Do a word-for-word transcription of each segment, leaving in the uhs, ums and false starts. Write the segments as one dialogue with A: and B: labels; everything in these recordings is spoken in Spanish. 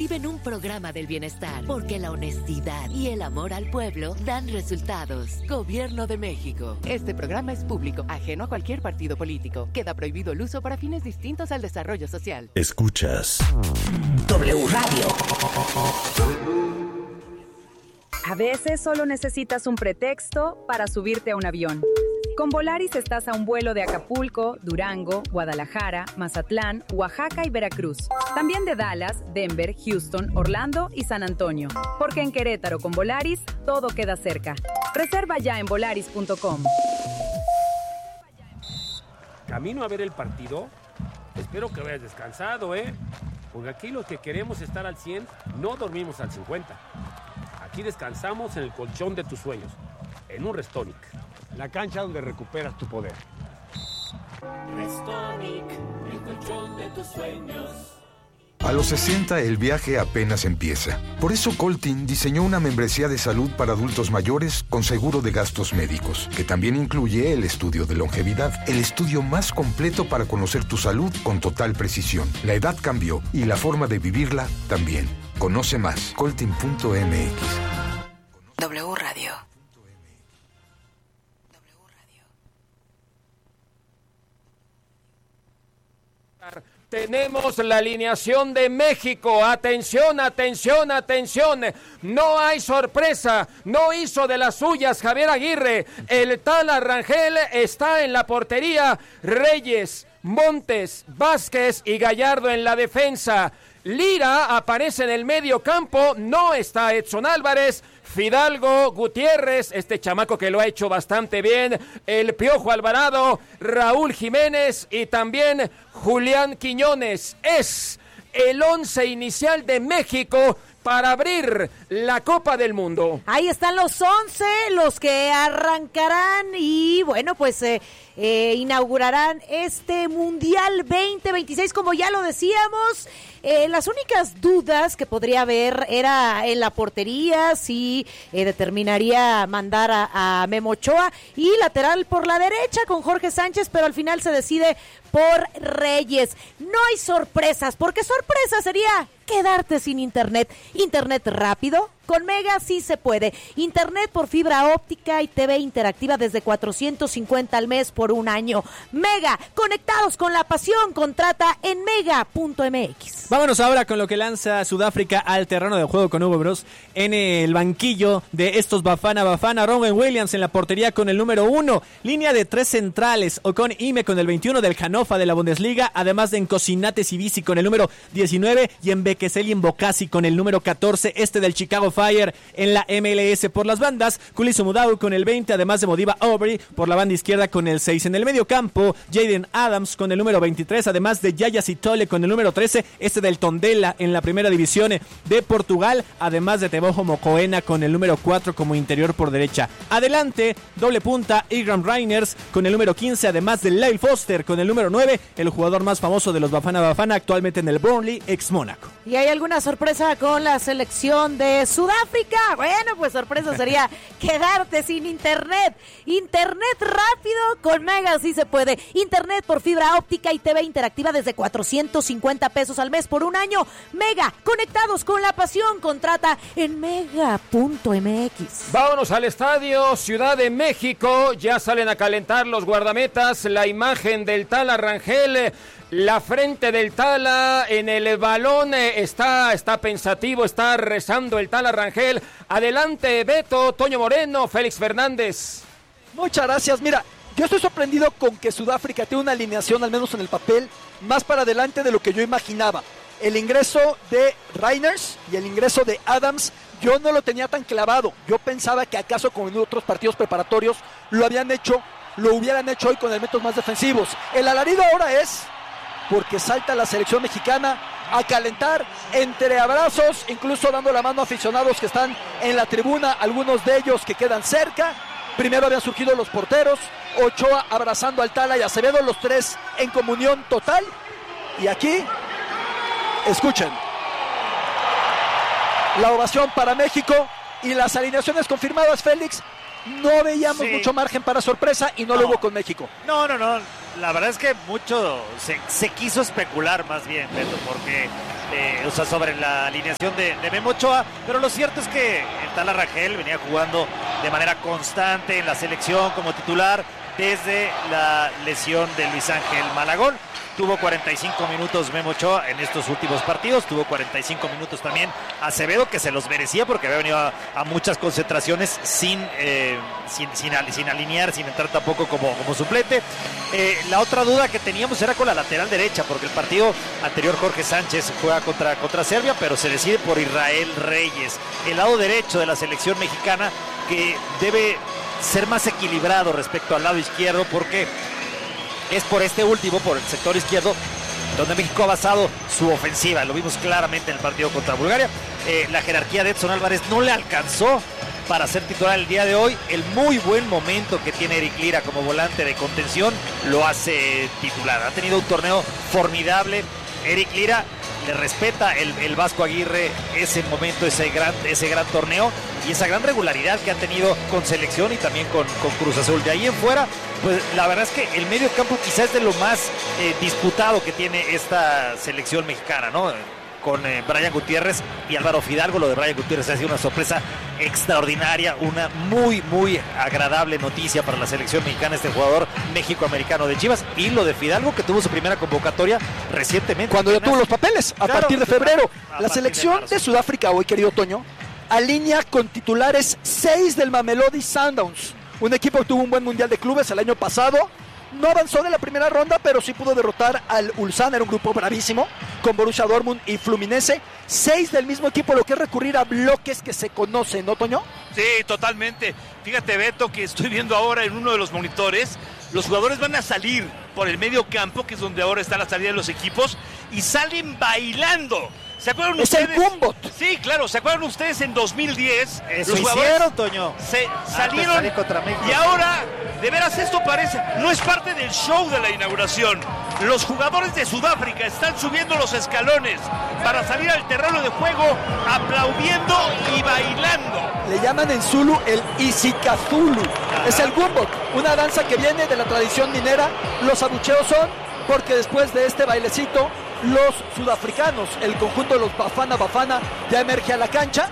A: viven un programa del bienestar, porque la honestidad y el amor al pueblo dan resultados. Gobierno de México.
B: Este programa es público, ajeno a cualquier partido político. Queda prohibido el uso para fines distintos al desarrollo social.
C: Escuchas
D: W Radio.
E: A veces solo necesitas un pretexto para subirte a un avión. Con Volaris estás a un vuelo de Acapulco, Durango, Guadalajara, Mazatlán, Oaxaca y Veracruz. También de Dallas, Denver, Houston, Orlando y San Antonio. Porque en Querétaro con Volaris todo queda cerca. Reserva ya en volaris punto com.
F: ¿Camino a ver el partido? Espero que hayas descansado, ¿eh? Porque aquí los que queremos estar al cien no dormimos al cincuenta. Aquí descansamos en el colchón de tus sueños, en un Restonic.
G: La cancha donde recuperas tu poder.
H: Restonic, el colchón de tus sueños.
I: A los sesenta el viaje apenas empieza. Por eso Coltin diseñó una membresía de salud para adultos mayores con seguro de gastos médicos, que también incluye el estudio de longevidad, el estudio más completo para conocer tu salud con total precisión. La edad cambió y la forma de vivirla también. Conoce más, coltin punto m x.
D: W Radio.
F: Tenemos la alineación de México. Atención, atención, atención. No hay sorpresa. No hizo de las suyas Javier Aguirre. El Tala Rangel está en la portería. Reyes, Montes, Vázquez y Gallardo en la defensa. Lira aparece en el medio campo. No está Edson Álvarez. Fidalgo, Gutiérrez, este chamaco que lo ha hecho bastante bien, el Piojo Alvarado, Raúl Jiménez y también Julián Quiñones. Es el once inicial de México para abrir la Copa del Mundo.
J: Ahí están los once, los que arrancarán y bueno, pues eh, eh, inaugurarán este Mundial veinte veintiséis, como ya lo decíamos. Eh, las únicas dudas que podría haber era en la portería, si eh, determinaría mandar a, a Memo Ochoa, y lateral por la derecha con Jorge Sánchez, pero al final se decide por Reyes. No hay sorpresas, porque sorpresa sería quedarte sin internet. Internet rápido, con Mega sí se puede. Internet por fibra óptica y T V interactiva desde cuatrocientos cincuenta al mes por un año. Mega, conectados con la pasión. Contrata en mega punto m x.
K: Vámonos ahora con lo que lanza Sudáfrica al terreno de juego con Hugo Bros en el banquillo de estos Bafana Bafana. Rowan Williams en la portería con el número uno. Línea de tres centrales. Ocon Ime con el veintiuno del Hannover de la Bundesliga. Además de Encosinate Sibisi con el número diecinueve. Y en Bekeseli en Bokasi con el número catorce. Este del Chicago Fire en la M L S por las bandas. Kuliso Mudau con el veinte. Además de Modiba Aubrey por la banda izquierda con el seis. En el medio campo, Jaden Adams con el número veintitrés. Además de Yaya Sitole con el número trece. Este del Tondela en la primera división de Portugal, además de Teboho Mokoena con el número cuatro como interior por derecha. Adelante, doble punta, Igram Reiners con el número quince, además de Lyle Foster con el número nueve, el jugador más famoso de los Bafana Bafana, actualmente en el Burnley, ex Mónaco.
J: ¿Y hay alguna sorpresa con la selección de Sudáfrica? Bueno, pues sorpresa sería quedarte sin internet. Internet rápido con Mega sí se puede. Internet por fibra óptica y T V interactiva desde cuatrocientos cincuenta pesos al mes por un año. Mega, conectados con la pasión. Contrata en mega punto m x.
F: Vámonos al estadio Ciudad de México. Ya salen a calentar los guardametas. La imagen del Tala Rangel, la frente del Tala en el balón, está, está pensativo, está rezando el Tala Rangel. Adelante, Beto, Toño Moreno, Félix Fernández.
L: Muchas gracias. Mira, yo estoy sorprendido con que Sudáfrica tiene una alineación, al menos en el papel, más para adelante de lo que yo imaginaba. El ingreso de Reiners y el ingreso de Adams, yo no lo tenía tan clavado. Yo pensaba que acaso como en otros partidos preparatorios lo habían hecho, lo hubieran hecho hoy con elementos más defensivos. El alarido ahora es porque salta la selección mexicana a calentar entre abrazos, incluso dando la mano a aficionados que están en la tribuna, algunos de ellos que quedan cerca. Primero habían surgido los porteros, Ochoa abrazando al Tala y Acevedo, los tres en comunión total. Y aquí, escuchen, la ovación para México y las alineaciones confirmadas, Félix. No veíamos sí. mucho margen para sorpresa y no, no lo hubo con México.
M: No, no, no.
C: la verdad es que mucho se, se quiso especular más bien, Beto, porque eh, o sea, sobre la alineación de, de Memo Ochoa, pero lo cierto es que el Tala Rangel venía jugando de manera constante en la selección como titular desde la lesión de Luis Ángel Malagón. Tuvo cuarenta y cinco minutos Memo Ochoa en estos últimos partidos, tuvo cuarenta y cinco minutos también Acevedo, que se los merecía porque había venido a, a muchas concentraciones sin, eh, sin, sin, sin alinear, sin entrar tampoco como, como suplente. Eh, la otra duda que teníamos era con la lateral derecha, porque el partido anterior Jorge Sánchez juega contra, contra Serbia, pero se decide por Israel Reyes, el lado derecho de la selección mexicana, que debe ser más equilibrado respecto al lado izquierdo, porque es por este último, por el sector izquierdo, donde México ha basado su ofensiva. Lo vimos claramente en el partido contra Bulgaria. Eh, la jerarquía de Edson Álvarez no le alcanzó para ser titular el día de hoy. El muy buen momento que tiene Eric Lira como volante de contención lo hace titular. Ha tenido un torneo formidable. Eric Lira le respeta el, el Vasco Aguirre ese momento, ese gran, ese gran torneo y esa gran regularidad que ha tenido con selección y también con, con Cruz Azul. De ahí en fuera, pues la verdad es que el medio campo quizás es de lo más eh, disputado que tiene esta selección mexicana, ¿no? Con eh, Brian Gutiérrez y Álvaro Fidalgo. Lo de Brian Gutiérrez ha sido una sorpresa extraordinaria, una muy muy agradable noticia para la selección mexicana, este jugador méxico-americano de Chivas, y lo de Fidalgo, que tuvo su primera convocatoria recientemente.
L: Cuando ya tuvo los papeles, a
C: Claro,
L: partir de febrero.
C: a
L: La
C: partir
L: selección
C: de
L: de Sudáfrica hoy, querido Toño, alinea con titulares seis del Mamelodi Sundowns, un equipo que tuvo un buen mundial de clubes el año pasado. No avanzó de la primera ronda, pero sí pudo derrotar al Ulsan, era un grupo bravísimo, con Borussia Dortmund y Fluminense. Seis del mismo equipo, lo que es recurrir a bloques que se conocen, ¿no, Toño?
M: Sí, totalmente. Fíjate, Beto, que estoy viendo ahora en uno de los monitores, los jugadores van a salir por el medio campo, que es donde ahora está la salida de los equipos, y salen bailando. ¿Se acuerdan
L: es
M: ustedes?
L: el Gumbot.
M: Sí, claro, ¿se acuerdan ustedes en dos mil diez?
C: Eso
M: los
C: hicieron, Toño.
M: Se salieron y ahora, de veras, esto parece, no es parte del show de la inauguración. Los jugadores de Sudáfrica están subiendo los escalones para salir al terreno de juego aplaudiendo y bailando.
L: Le llaman en Zulu el Isikazulu. Es el Gumbot, una danza que viene de la tradición minera. Los abucheos son porque después de este bailecito, los sudafricanos, el conjunto de los Bafana Bafana, ya emerge a la cancha,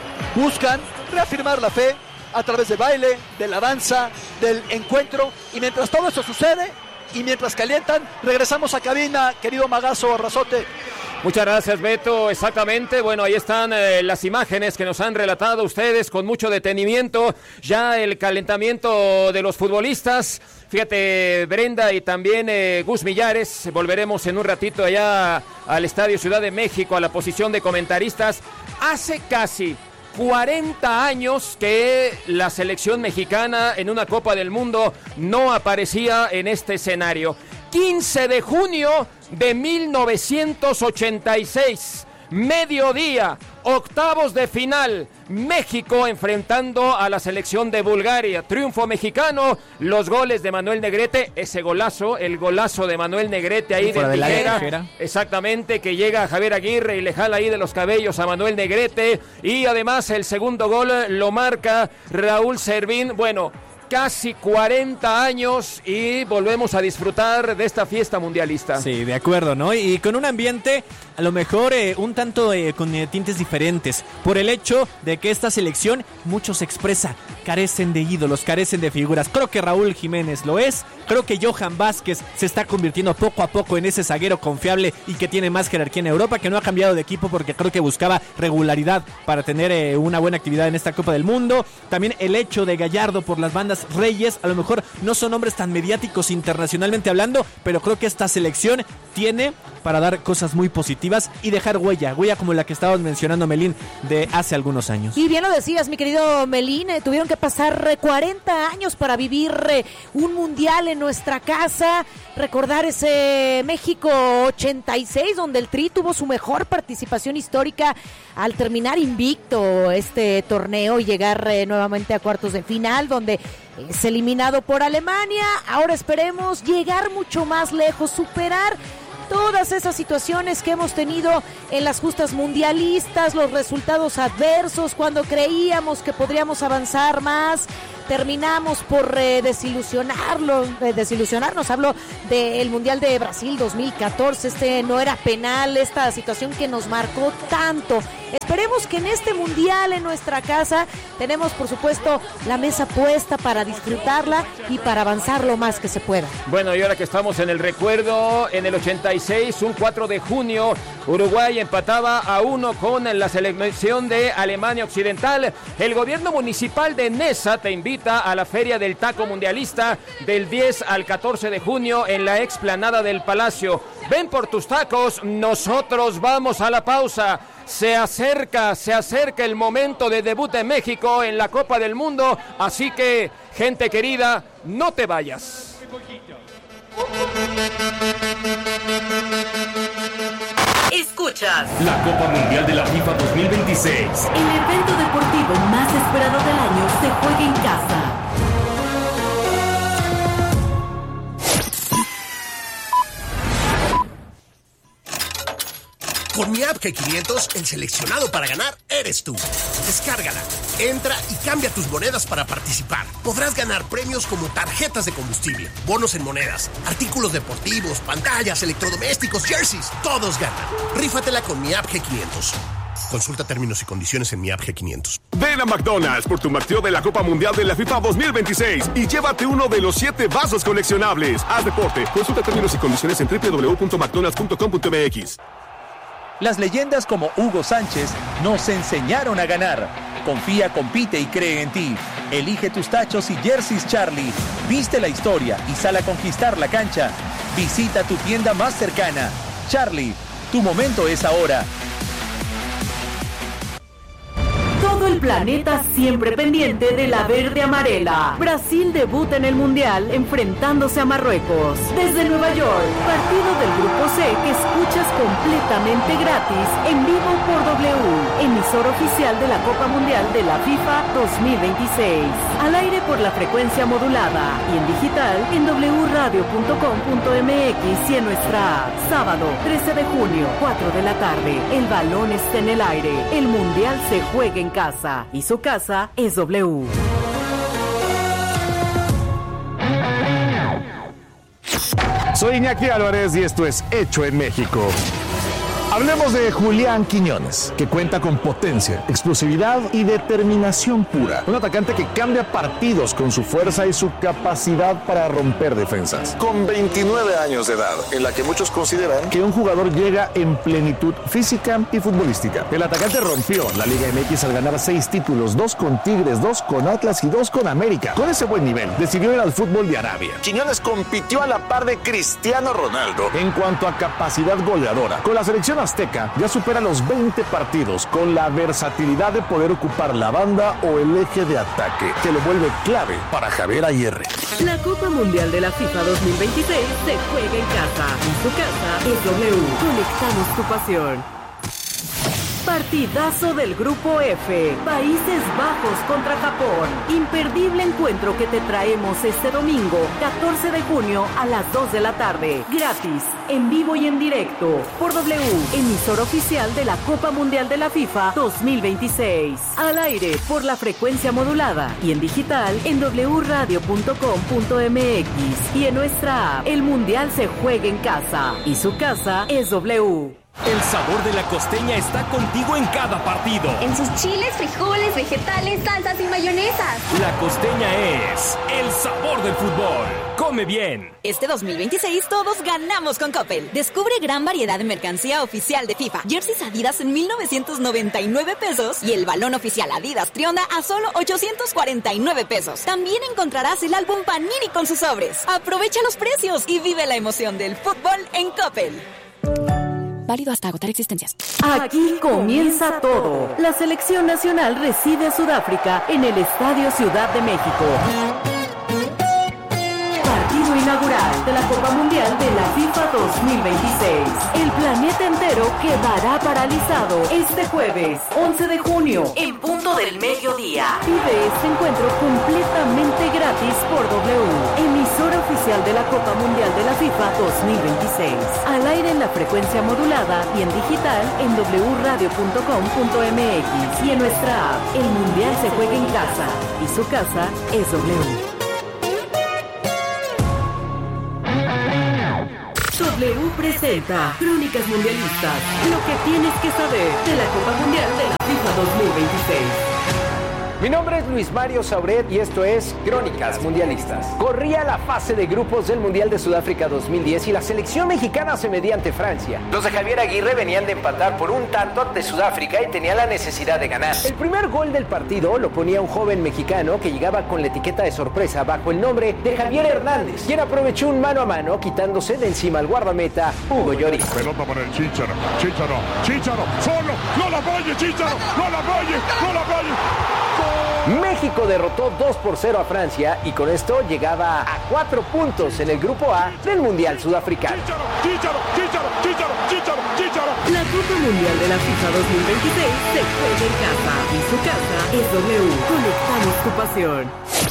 L: buscan reafirmar la fe a través del baile, de la danza, del encuentro, y mientras todo eso sucede y mientras calientan, regresamos a cabina, querido Magazo Arrazote.
F: Muchas gracias, Beto. Exactamente. Bueno, ahí están eh, las imágenes que nos han relatado ustedes con mucho detenimiento. Ya el calentamiento de los futbolistas. Fíjate, Brenda y también eh, Gus Millares. Volveremos en un ratito allá al Estadio Ciudad de México, a la posición de comentaristas. Hace casi cuarenta años que la selección mexicana en una Copa del Mundo no aparecía en este escenario. quince de junio de mil novecientos ochenta y seis, mediodía, octavos de final, México enfrentando a la selección de Bulgaria. Triunfo mexicano, los goles de Manuel Negrete, ese golazo, el golazo de Manuel Negrete ahí de tijera, exactamente, que llega a Javier Aguirre y le jala ahí de los cabellos a Manuel Negrete, y además el segundo gol lo marca Raúl Servín. Bueno, casi cuarenta años y volvemos a disfrutar de esta fiesta mundialista.
K: Sí, de acuerdo, ¿no? Y con un ambiente a lo mejor eh, un tanto eh, con eh, tintes diferentes, por el hecho de que esta selección, mucho se expresa, carecen de ídolos, carecen de figuras. Creo que Raúl Jiménez lo es, creo que Johan Vázquez se está convirtiendo poco a poco en ese zaguero confiable y que tiene más jerarquía en Europa, que no ha cambiado de equipo porque creo que buscaba regularidad para tener eh, una buena actividad en esta Copa del Mundo. También el hecho de Gallardo por las bandas, Reyes, a lo mejor no son hombres tan mediáticos internacionalmente hablando, pero creo que esta selección tiene para dar cosas muy positivas y dejar huella, huella como la que estábamos mencionando, Melín, de hace algunos años.
J: Y bien lo decías, mi querido Melín, eh, tuvieron que pasar eh, cuarenta años para vivir eh, un mundial en nuestra casa, recordar ese México ochenta y seis, donde el Tri tuvo su mejor participación histórica al terminar invicto este torneo y llegar eh, nuevamente a cuartos de final, donde es eliminado por Alemania. Ahora esperemos llegar mucho más lejos, superar todas esas situaciones que hemos tenido en las justas mundialistas, los resultados adversos, cuando creíamos que podríamos avanzar más, terminamos por eh, desilusionarlo, eh, desilusionarnos. Hablo del Mundial de Brasil dos mil catorce. Este no era penal, esta situación que nos marcó tanto. Esperemos que en este Mundial, en nuestra casa, tenemos por supuesto la mesa puesta para disfrutarla y para avanzar lo más que se pueda.
F: Bueno, y ahora que estamos en el recuerdo, en el ochenta y seis, un cuatro de junio, Uruguay empataba a uno con la selección de Alemania Occidental. El gobierno municipal de Nesa te invita a la Feria del Taco Mundialista del diez al catorce de junio en la explanada del Palacio. Ven por tus tacos, nosotros vamos a la pausa. Se acerca, se acerca el momento de debut de México en la Copa del Mundo, así que, gente querida, no te vayas.
A: Escuchas
H: la Copa Mundial de la FIFA dos mil veintiséis.
A: El evento deportivo más esperado del año se juega en casa.
N: Con mi app G quinientos, el seleccionado para ganar eres tú. Descárgala, entra y cambia tus monedas para participar. Podrás ganar premios como tarjetas de combustible, bonos en monedas, artículos deportivos, pantallas, electrodomésticos, jerseys. Todos ganan. Rífatela con mi app G quinientos. Consulta términos y condiciones en mi app G quinientos.
O: Ven a McDonald's por tu McTrio de la Copa Mundial de la FIFA dos mil veintiséis y llévate uno de los siete vasos coleccionables. Haz deporte. Consulta términos y condiciones en doble u doble u doble u punto mcdonalds punto com punto m x.
P: Las leyendas como Hugo Sánchez nos enseñaron a ganar. Confía, compite y cree en ti. Elige tus tachos y jerseys Charlie. Viste la historia y sal a conquistar la cancha. Visita tu tienda más cercana. Charlie, tu momento es ahora.
A: Todo el planeta siempre pendiente de la verde amarela. Brasil debuta en el Mundial enfrentándose a Marruecos. Desde Nueva York, partido del Grupo C que escuchas completamente gratis en vivo por W, emisor oficial de la Copa Mundial de la FIFA dos mil veintiséis. Al aire por la frecuencia modulada y en digital en doble u radio punto com punto m x y en nuestra app. Sábado trece de junio, cuatro de la tarde. El balón está en el aire. El Mundial se juega en casa y su casa es W.
Q: Soy Iñaki Álvarez y esto es Hecho en México. Hablemos de Julián Quiñones, que cuenta con potencia, explosividad y determinación pura. Un atacante que cambia partidos con su fuerza y su capacidad para romper defensas. Con veintinueve años de edad, en la que muchos consideran que un jugador llega en plenitud física y futbolística. El atacante rompió la Liga M X al ganar seis títulos, dos con Tigres, dos con Atlas y dos con América. Con ese buen nivel, decidió ir al fútbol de Arabia. Quiñones compitió a la par de Cristiano Ronaldo en cuanto a capacidad goleadora. Con la selección azteca ya supera los veinte partidos con la versatilidad de poder ocupar la banda o el eje de ataque, que lo vuelve clave para Javier Aguirre.
A: La Copa Mundial de la FIFA dos mil veintiséis se juega en casa. En su casa es W. Conectamos tu pasión. Partidazo del Grupo F. Países Bajos contra Japón. Imperdible encuentro que te traemos este domingo, catorce de junio a las dos de la tarde. Gratis, en vivo y en directo. Por W, emisor oficial de la Copa Mundial de la FIFA dos mil veintiséis. Al aire por la frecuencia modulada y en digital en doble u radio punto com punto m x y en nuestra app. El Mundial se juega en casa y su casa es W.
R: El sabor de la costeña está contigo en cada partido.
S: En sus chiles, frijoles, vegetales, salsas y mayonesas.
R: La costeña es el sabor del fútbol. Come bien.
T: Este dos mil veintiséis todos ganamos con Coppel. Descubre gran variedad de mercancía oficial de FIFA. Jerseys Adidas en mil novecientos noventa y nueve pesos y el balón oficial Adidas Trionda a solo ochocientos cuarenta y nueve pesos. También encontrarás el álbum Panini con sus sobres. Aprovecha los precios y vive la emoción del fútbol en Coppel. Válido hasta agotar existencias.
A: Aquí comienza todo. La selección nacional recibe a Sudáfrica en el Estadio Ciudad de México. partido inaugural de la Copa Mundial de la FIFA dos mil veintiséis. El planeta entero quedará paralizado este jueves, once de junio, en punto del mediodía. Vive este encuentro completamente gratis por W, emisora oficial de la Copa Mundial de la FIFA dos mil veintiséis. Al aire en la frecuencia modulada y en digital en w radio punto com punto m x y en nuestra app. El Mundial se juega en casa y su casa es W. W presenta Crónicas Mundialistas, lo que tienes que saber de la Copa Mundial de la FIFA dos mil veintiséis.
U: Mi nombre es Luis Mario Sauret y esto es Crónicas Mundialistas. Corría la fase de grupos del Mundial de Sudáfrica dos mil diez y la selección mexicana se medía ante Francia. Los de Javier Aguirre venían de empatar por un tanto ante Sudáfrica y tenían la necesidad de ganar. El primer gol del partido lo ponía un joven mexicano que llegaba con la etiqueta de sorpresa bajo el nombre de Javier Hernández, quien aprovechó un mano a mano quitándose de encima al guardameta Hugo Lloris.
V: Pelota para el Chícharo, Chícharo, Chícharo, solo, no la falle, Chícharo, no la falle, no la falle.
U: México derrotó dos por cero a Francia y con esto llegaba a cuatro puntos en el grupo A del Mundial Sudafricano.
V: Chícharo, Chícharo, Chícharo, Chícharo, Chícharo.
A: La Copa Mundial de la FIFA dos mil veintiséis se juega en casa y su casa es W. Conectamos tu pasión.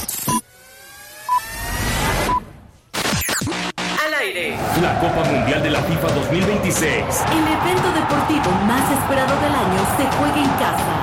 A: Al aire.
H: La Copa Mundial de la FIFA dos mil veintiséis.
A: El evento deportivo más esperado del año se juega en casa